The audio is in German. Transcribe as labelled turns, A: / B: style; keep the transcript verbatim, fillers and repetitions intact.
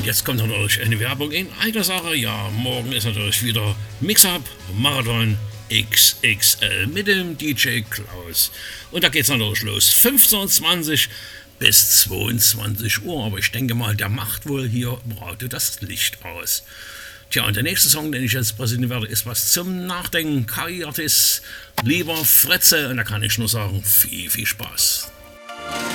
A: jetzt kommt natürlich eine Werbung in eigener Sache. Ja, morgen ist natürlich wieder Mix-Up Marathon X X L mit dem D J Klaus. Und da geht's natürlich los. fünfzehn Uhr zwanzig bis zweiundzwanzig Uhr. Aber ich denke mal, der macht wohl hier im Radio das Licht aus. Tja, und der nächste Song, den ich jetzt präsentieren werde, ist was zum Nachdenken. Kai Artis, lieber Fretze. Und da kann ich nur sagen, viel, viel Spaß.